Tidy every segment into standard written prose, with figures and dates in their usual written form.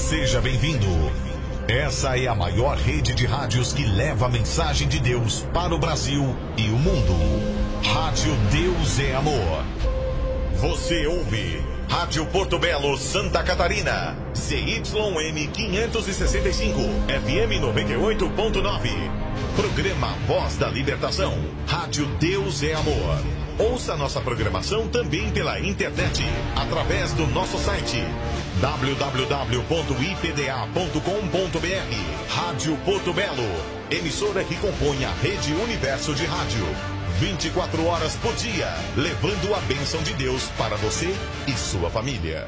Seja bem-vindo. Essa é a maior rede de rádios que leva a mensagem de Deus para o Brasil e o mundo. Rádio Deus é Amor. Você ouve Rádio Porto Belo, Santa Catarina. CYM 565, FM 98.9. Programa Voz da Libertação. Rádio Deus é Amor. Ouça nossa programação também pela internet, através do nosso site www.ipda.com.br. Rádio Porto Belo, emissora que compõe a Rede Universo de Rádio. 24 horas por dia, levando a bênção de Deus para você e sua família.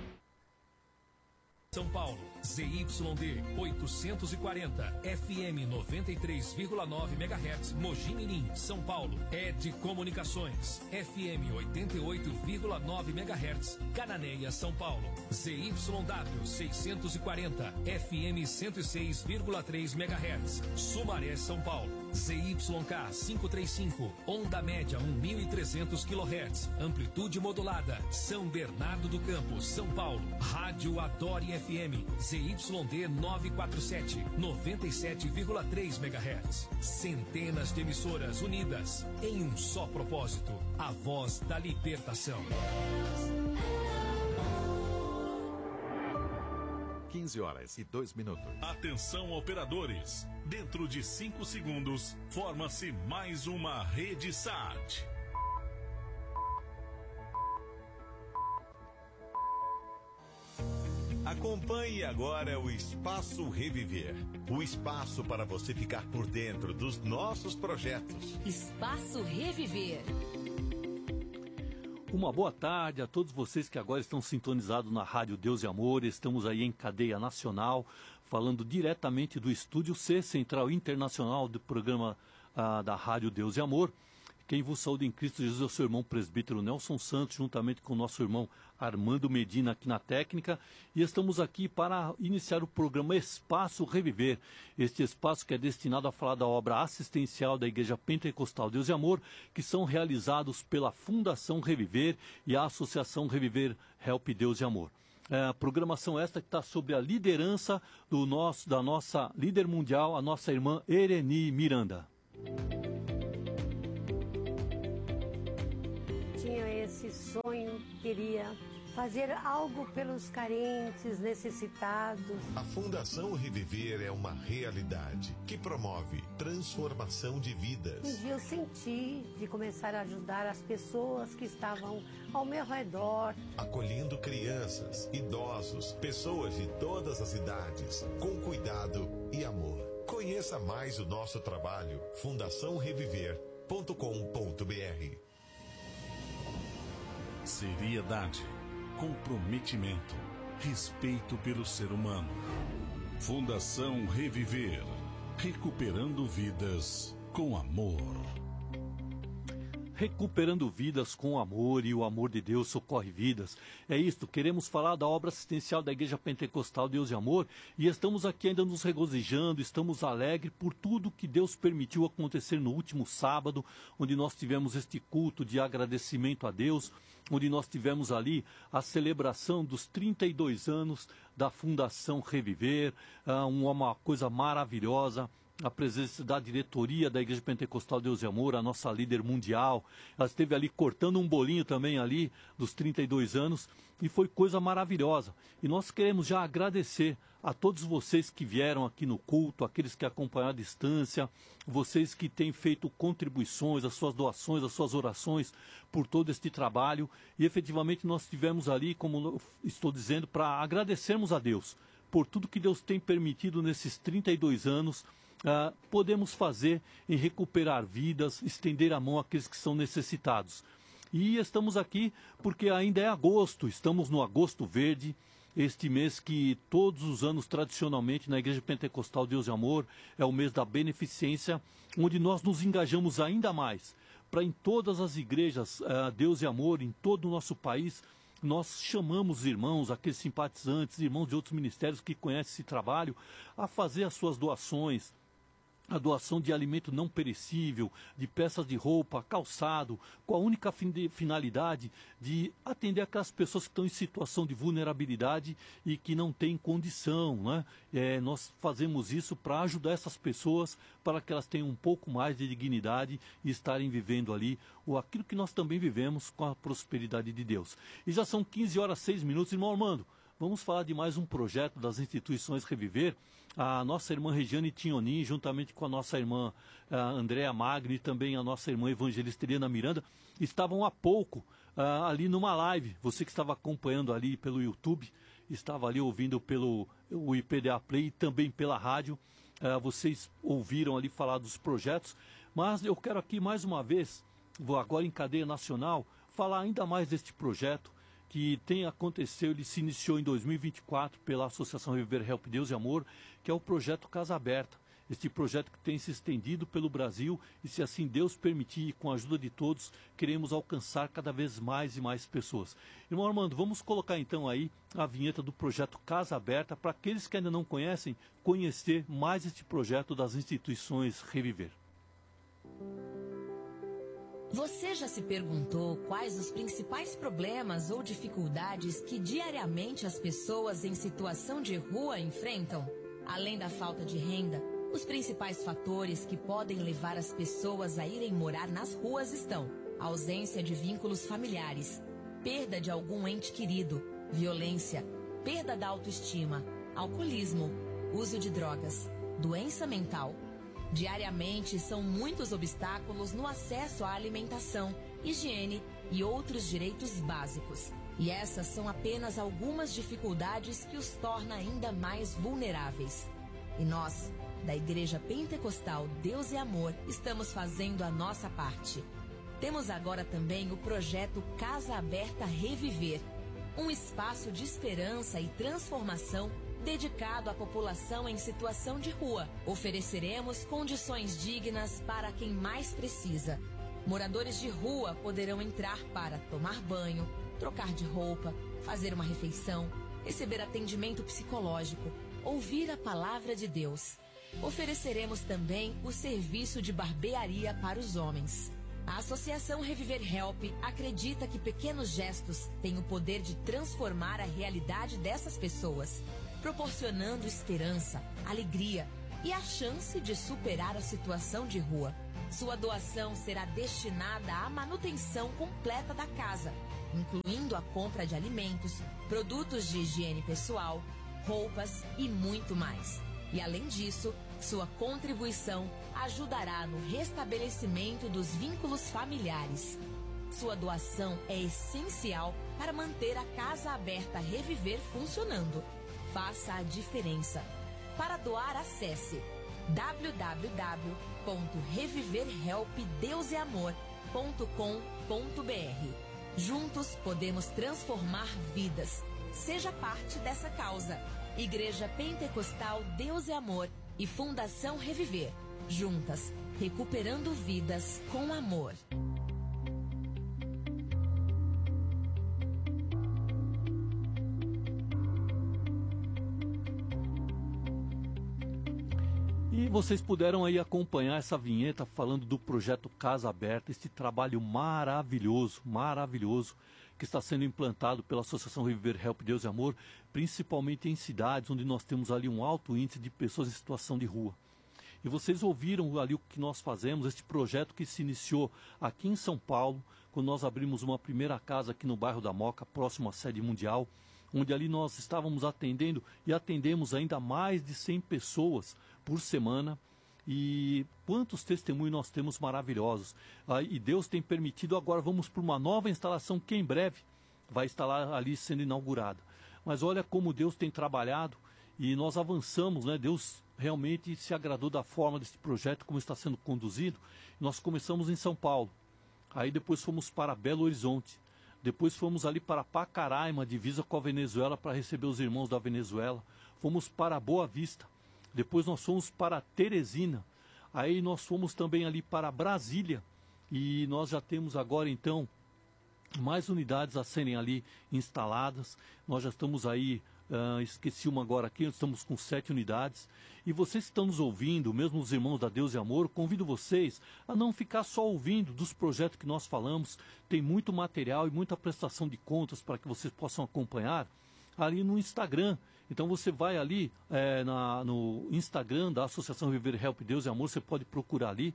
São Paulo, ZYD 840, FM 93,9 MHz, Mogi Mirim, São Paulo. ED Comunicações, FM 88,9 MHz, Cananéia, São Paulo. ZYW 640, FM 106,3 MHz, Sumaré, São Paulo. ZYK 535, onda média 1.300 kHz, amplitude modulada, São Bernardo do Campo, São Paulo. Rádio Adore FM, ZYD 947, 97,3 MHz. Centenas de emissoras unidas em um só propósito, a voz da libertação. 15h02. Atenção, operadores. Dentro de 5 segundos, forma-se mais uma rede SAT. Acompanhe agora o Espaço Reviver. O espaço para você ficar por dentro dos nossos projetos. Espaço Reviver. Uma boa tarde a todos vocês que agora estão sintonizados na Rádio Deus e Amor. Estamos aí em cadeia nacional, falando diretamente do Estúdio C, Central Internacional do programa da Rádio Deus e Amor. Quem vos saúda em Cristo Jesus é o seu irmão presbítero Nelson Santos, juntamente com o nosso irmão Armando Medina aqui na técnica. E estamos aqui para iniciar o programa Espaço Reviver. Este espaço que é destinado a falar da obra assistencial da Igreja Pentecostal Deus e Amor, que são realizados pela Fundação Reviver e a Associação Reviver Help Deus e Amor. A programação esta que está sob a liderança da nossa líder mundial, a nossa irmã Ereni Miranda. Tinha esse sonho, queria fazer algo pelos carentes, necessitados. A Fundação Reviver é uma realidade que promove transformação de vidas. Um dia eu senti de começar a ajudar as pessoas que estavam ao meu redor. Acolhendo crianças, idosos, pessoas de todas as idades, com cuidado e amor. Conheça mais o nosso trabalho, fundaçãoreviver.com.br. Seriedade, comprometimento, respeito pelo ser humano. Fundação Reviver, recuperando vidas com amor. Recuperando vidas com amor, e o amor de Deus socorre vidas. É isto, queremos falar da obra assistencial da Igreja Pentecostal Deus e Amor, e estamos aqui ainda nos regozijando, estamos alegres por tudo que Deus permitiu acontecer no último sábado, onde nós tivemos este culto de agradecimento a Deus, onde nós tivemos ali a celebração dos 32 anos da Fundação Reviver, uma coisa maravilhosa. A presença da diretoria da Igreja Pentecostal Deus e Amor, a nossa líder mundial, ela esteve ali cortando um bolinho também ali dos 32 anos e foi coisa maravilhosa. E nós queremos já agradecer a todos vocês que vieram aqui no culto, aqueles que acompanharam à distância, vocês que têm feito contribuições, as suas doações, as suas orações por todo este trabalho. E efetivamente nós tivemos ali, como eu estou dizendo, para agradecermos a Deus por tudo que Deus tem permitido nesses 32 anos. Podemos fazer em recuperar vidas, estender a mão àqueles que são necessitados. E estamos aqui porque ainda é agosto, estamos no Agosto Verde, este mês que todos os anos tradicionalmente na Igreja Pentecostal Deus e Amor é o mês da beneficência, onde nós nos engajamos ainda mais para em todas as igrejas Deus e Amor, em todo o nosso país, nós chamamos irmãos, aqueles simpatizantes, irmãos de outros ministérios que conhecem esse trabalho, a fazer as suas doações, a doação de alimento não perecível, de peças de roupa, calçado, com a única finalidade de atender aquelas pessoas que estão em situação de vulnerabilidade e que não têm condição, né? Nós fazemos isso para ajudar essas pessoas, para que elas tenham um pouco mais de dignidade e estarem vivendo ali aquilo que nós também vivemos com a prosperidade de Deus. E já são 15h06, irmão Armando. Vamos falar de mais um projeto das instituições Reviver. A nossa irmã Regiane Tinhonin, juntamente com a nossa irmã Andréa Magni e também a nossa irmã evangelista Eliana Miranda, estavam há pouco ali numa live. Você que estava acompanhando ali pelo YouTube, estava ali ouvindo pelo o IPDA Play e também pela rádio. Vocês ouviram ali falar dos projetos, mas eu quero aqui mais uma vez, agora em cadeia nacional, falar ainda mais deste projeto que aconteceu, ele se iniciou em 2024 pela Associação Reviver Help Deus e Amor, que é o projeto Casa Aberta. Este projeto que tem se estendido pelo Brasil e, se assim Deus permitir, com a ajuda de todos, queremos alcançar cada vez mais e mais pessoas. Irmão Armando, vamos colocar então aí a vinheta do projeto Casa Aberta para aqueles que ainda não conhecem, conhecer mais este projeto das instituições Reviver. Você já se perguntou quais os principais problemas ou dificuldades que diariamente as pessoas em situação de rua enfrentam? Além da falta de renda, os principais fatores que podem levar as pessoas a irem morar nas ruas estão: ausência de vínculos familiares, perda de algum ente querido, violência, perda da autoestima, alcoolismo, uso de drogas, doença mental. Diariamente, são muitos obstáculos no acesso à alimentação, higiene e outros direitos básicos. E essas são apenas algumas dificuldades que os torna ainda mais vulneráveis. E nós, da Igreja Pentecostal Deus é Amor, estamos fazendo a nossa parte. Temos agora também o projeto Casa Aberta Reviver, um espaço de esperança e transformação dedicado à população em situação de rua. Ofereceremos condições dignas para quem mais precisa. Moradores de rua poderão entrar para tomar banho, trocar de roupa, fazer uma refeição, receber atendimento psicológico, ouvir a palavra de Deus. Ofereceremos também o serviço de barbearia para os homens. A Associação Reviver Help acredita que pequenos gestos têm o poder de transformar a realidade dessas pessoas, proporcionando esperança, alegria e a chance de superar a situação de rua. Sua doação será destinada à manutenção completa da casa, incluindo a compra de alimentos, produtos de higiene pessoal, roupas e muito mais. E além disso, sua contribuição ajudará no restabelecimento dos vínculos familiares. Sua doação é essencial para manter a Casa Aberta Reviver funcionando. Faça a diferença. Para doar, acesse www.reviverhelpdeuseamor.com.br. Juntos podemos transformar vidas. Seja parte dessa causa. Igreja Pentecostal Deus é Amor e Fundação Reviver. Juntas, recuperando vidas com amor. E vocês puderam aí acompanhar essa vinheta falando do projeto Casa Aberta, este trabalho maravilhoso, que está sendo implantado pela Associação Reviver Help Deus e Amor, principalmente em cidades onde nós temos ali um alto índice de pessoas em situação de rua. E vocês ouviram ali o que nós fazemos, este projeto que se iniciou aqui em São Paulo, quando nós abrimos uma primeira casa aqui no bairro da Moca, próximo à sede mundial, onde ali nós estávamos atendendo e atendemos ainda mais de 100 pessoas por semana. E quantos testemunhos nós temos maravilhosos. E Deus tem permitido, agora vamos para uma nova instalação que em breve vai estar lá, ali sendo inaugurada. Mas olha como Deus tem trabalhado e nós avançamos, né? Deus realmente se agradou da forma desse projeto, como está sendo conduzido. Nós começamos em São Paulo, aí depois fomos para Belo Horizonte, depois fomos ali para Pacaraima, divisa com a Venezuela, para receber os irmãos da Venezuela. Fomos para Boa Vista. Depois nós fomos para Teresina, aí nós fomos também ali para Brasília e nós já temos agora então mais unidades a serem ali instaladas. Nós já estamos aí esqueci uma agora aqui, estamos com 7 unidades. E vocês que estão nos ouvindo, mesmo os irmãos da Deus e Amor, convido vocês a não ficar só ouvindo dos projetos que nós falamos. Tem muito material e muita prestação de contas para que vocês possam acompanhar ali no Instagram. Então você vai ali no Instagram da Associação Viver Help Deus e Amor, você pode procurar ali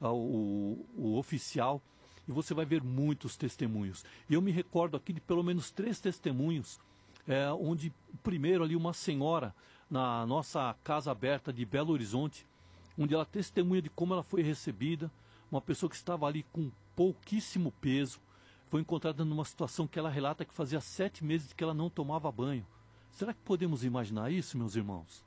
o oficial e você vai ver muitos testemunhos. E eu me recordo aqui de pelo menos 3 testemunhos, onde primeiro ali uma senhora na nossa casa aberta de Belo Horizonte, onde ela testemunha de como ela foi recebida, uma pessoa que estava ali com pouquíssimo peso, foi encontrada numa situação que ela relata que fazia 7 meses que ela não tomava banho. Será que podemos imaginar isso, meus irmãos?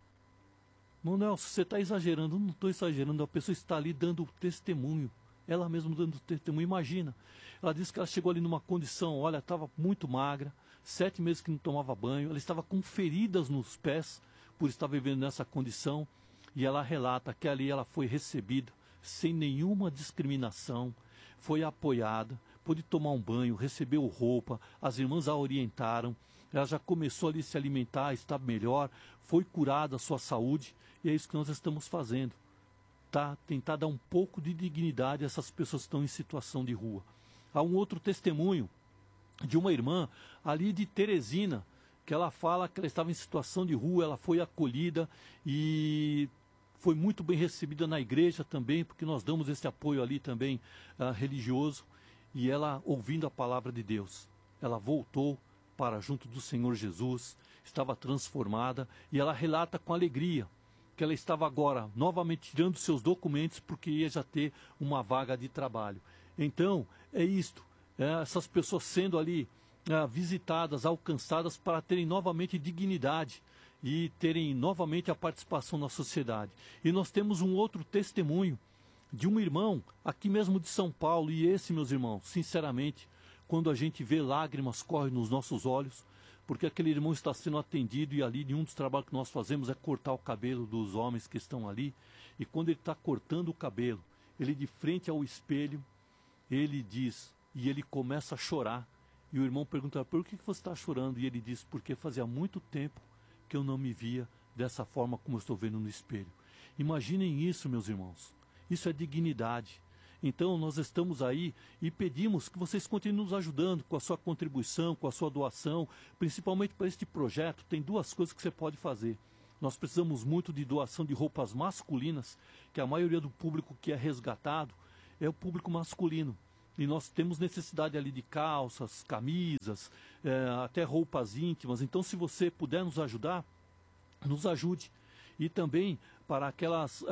Manuel, se você está exagerando, eu não estou exagerando, a pessoa está ali dando testemunho, ela mesma dando testemunho, imagina. Ela disse que ela chegou ali numa condição, olha, estava muito magra, 7 meses que não tomava banho, ela estava com feridas nos pés, por estar vivendo nessa condição, e ela relata que ali ela foi recebida, sem nenhuma discriminação, foi apoiada, pôde tomar um banho, recebeu roupa, as irmãs a orientaram, ela já começou ali a se alimentar, está melhor, foi curada a sua saúde, e é isso que nós estamos fazendo. Tentar dar um pouco de dignidade a essas pessoas que estão em situação de rua. Há um outro testemunho de uma irmã ali de Teresina, que ela fala que ela estava em situação de rua, ela foi acolhida e foi muito bem recebida na igreja também, porque nós damos esse apoio ali também religioso, e ela, ouvindo a palavra de Deus, ela voltou para junto do Senhor Jesus, estava transformada, e ela relata com alegria que ela estava agora novamente tirando seus documentos porque ia já ter uma vaga de trabalho. Então, é isto, essas pessoas sendo ali visitadas, alcançadas para terem novamente dignidade e terem novamente a participação na sociedade. E nós temos um outro testemunho de um irmão aqui mesmo de São Paulo, e esse, meus irmãos, sinceramente, quando a gente vê lágrimas correm nos nossos olhos, porque aquele irmão está sendo atendido, e ali um dos trabalhos que nós fazemos é cortar o cabelo dos homens que estão ali, e quando ele está cortando o cabelo, ele de frente ao espelho, ele diz, e ele começa a chorar, e o irmão pergunta, por que você está chorando? E ele diz, porque fazia muito tempo que eu não me via dessa forma como eu estou vendo no espelho. Imaginem isso, meus irmãos, isso é dignidade. Então nós estamos aí e pedimos que vocês continuem nos ajudando com a sua contribuição, com a sua doação, principalmente para este projeto. Tem 2 coisas que você pode fazer. Nós precisamos muito de doação de roupas masculinas, que a maioria do público que é resgatado é o público masculino. E nós temos necessidade ali de calças, camisas, até roupas íntimas. Então, se você puder nos ajudar, nos ajude. E também para aquelas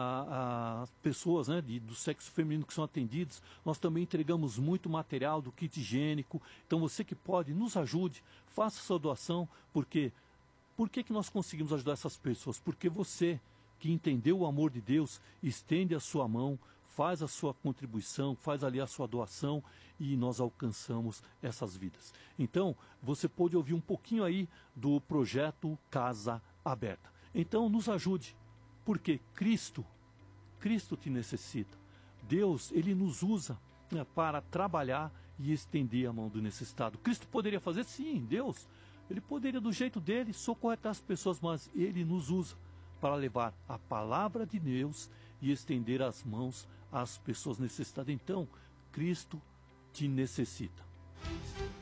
pessoas do sexo feminino que são atendidas, nós também entregamos muito material do kit higiênico. Então você que pode, nos ajude, faça sua doação, porque por que nós conseguimos ajudar essas pessoas? Porque você que entendeu o amor de Deus, estende a sua mão, faz a sua contribuição, faz ali a sua doação, e nós alcançamos essas vidas. Então, você pode ouvir um pouquinho aí do projeto Casa Aberta. Então, nos ajude, porque Cristo te necessita. Deus, Ele nos usa para trabalhar e estender a mão do necessitado. Cristo poderia fazer? Sim, Deus. Ele poderia, do jeito dele, socorrer as pessoas, mas Ele nos usa para levar a palavra de Deus e estender as mãos às pessoas necessitadas. Então, Cristo te necessita.